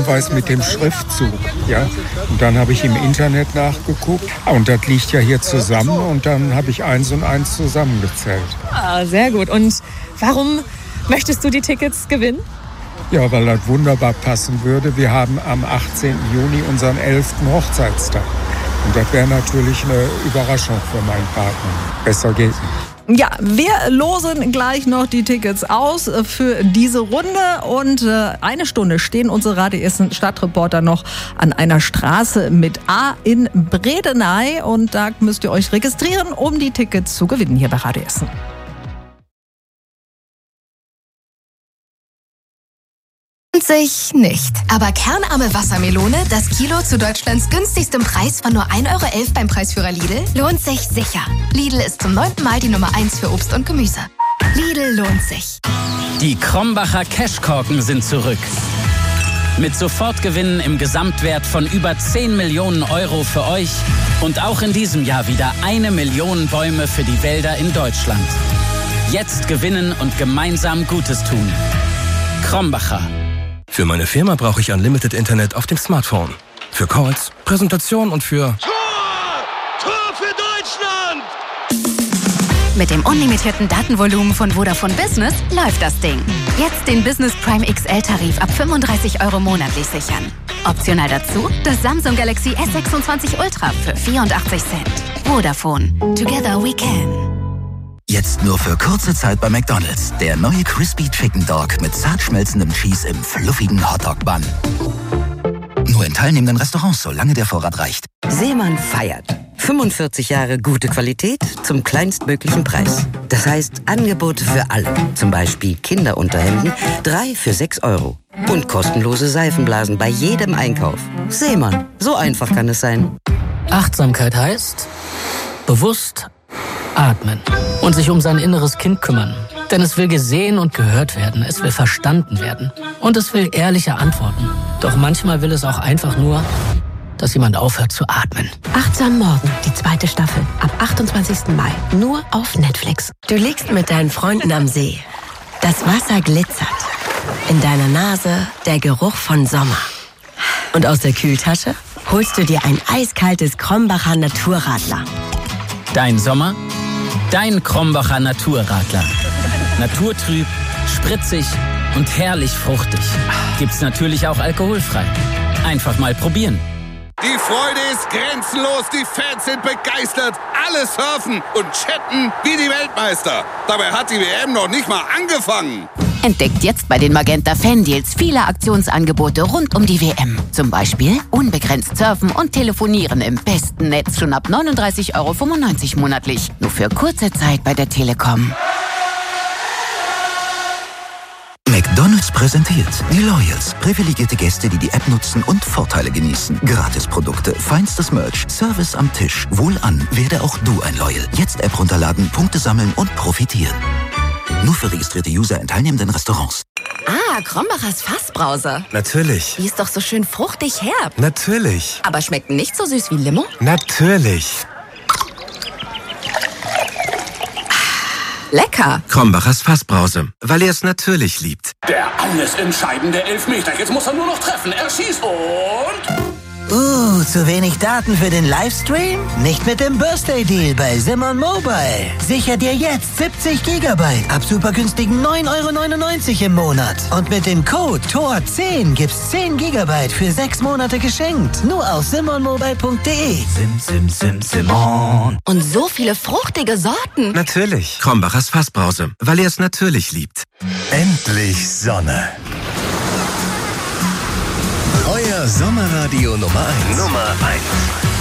weiß mit dem Schriftzug. Ja? Und dann habe ich im Internet nachgeguckt. Und das liegt ja hier zusammen. Und dann habe ich 1 und 1 zusammengezählt. Ah, sehr gut. Und warum möchtest du die Tickets gewinnen? Ja, weil das wunderbar passen würde. Wir haben am 18. Juni unseren 11. Hochzeitstag. Und das wäre natürlich eine Überraschung für meinen Partner. Besser geht nicht. Ja, wir losen gleich noch die Tickets aus für diese Runde. Und eine Stunde stehen unsere Radio Essen Stadtreporter noch an einer Straße mit A in Bredeney. Und da müsst ihr euch registrieren, um die Tickets zu gewinnen hier bei Radio Essen. Sich nicht. Aber kernarme Wassermelone, das Kilo zu Deutschlands günstigstem Preis von nur 1,11 € beim Preisführer Lidl, lohnt sich sicher. Lidl ist zum 9. Mal die Nummer 1 für Obst und Gemüse. Lidl lohnt sich. Die Krombacher Cashkorken sind zurück. Mit Sofortgewinnen im Gesamtwert von über 10 Millionen € für euch und auch in diesem Jahr wieder 1 Million Bäume für die Wälder in Deutschland. Jetzt gewinnen und gemeinsam Gutes tun. Krombacher. Für meine Firma brauche ich Unlimited Internet auf dem Smartphone. Für Calls, Präsentation und für... Tor für Deutschland! Mit dem unlimitierten Datenvolumen von Vodafone Business läuft das Ding. Jetzt den Business Prime XL-Tarif ab 35 € monatlich sichern. Optional dazu das Samsung Galaxy S26 Ultra für 84 Cent. Vodafone. Together we can. Jetzt nur für kurze Zeit bei McDonald's. Der neue Crispy Chicken Dog mit zart schmelzendem Cheese im fluffigen Hotdog-Bun. Nur in teilnehmenden Restaurants, solange der Vorrat reicht. Seemann feiert. 45 Jahre gute Qualität zum kleinstmöglichen Preis. Das heißt Angebote für alle. Zum Beispiel Kinderunterhemden, 3 für 6 €. Und kostenlose Seifenblasen bei jedem Einkauf. Seemann, so einfach kann es sein. Achtsamkeit heißt bewusst atmen und sich um sein inneres Kind kümmern. Denn es will gesehen und gehört werden, es will verstanden werden und es will ehrliche Antworten. Doch manchmal will es auch einfach nur, dass jemand aufhört zu atmen. Achtsam Morgen, die 2. Staffel, ab 28. Mai, nur auf Netflix. Du liegst mit deinen Freunden am See. Das Wasser glitzert. In deiner Nase der Geruch von Sommer. Und aus der Kühltasche holst du dir ein eiskaltes Krombacher Naturradler. Dein Sommer? Dein Krombacher Naturradler. Naturtrüb, spritzig und herrlich fruchtig. Gibt's natürlich auch alkoholfrei. Einfach mal probieren. Die Freude ist grenzenlos, die Fans sind begeistert. Alle surfen und chatten wie die Weltmeister. Dabei hat die WM noch nicht mal angefangen. Entdeckt jetzt bei den Magenta Fan-Deals viele Aktionsangebote rund um die WM. Zum Beispiel unbegrenzt surfen und telefonieren im besten Netz schon ab 39,95 € monatlich. Nur für kurze Zeit bei der Telekom. McDonald's präsentiert die Loyals. Privilegierte Gäste, die die App nutzen und Vorteile genießen. Gratisprodukte, feinstes Merch, Service am Tisch. Wohlan, werde auch du ein Loyal. Jetzt App runterladen, Punkte sammeln und profitieren. Nur für registrierte User in teilnehmenden Restaurants. Ah, Krombachers Fassbrause. Natürlich. Die ist doch so schön fruchtig herb. Natürlich. Aber schmeckt nicht so süß wie Limo? Natürlich. Lecker. Krombachers Fassbrause, weil er es natürlich liebt. Der alles entscheidende Elfmeter. Jetzt muss er nur noch treffen. Er schießt und... Zu wenig Daten für den Livestream? Nicht mit dem Birthday-Deal bei Simon Mobile. Sicher dir jetzt 70 GB ab super günstigen 9,99 € im Monat. Und mit dem Code TOR10 gibt's 10 GB für 6 Monate geschenkt. Nur auf simonmobile.de. Simon. Und so viele fruchtige Sorten. Natürlich. Krombachers Fassbrause, weil er es natürlich liebt. Endlich Sonne. Euer Sommerradio Nummer 1.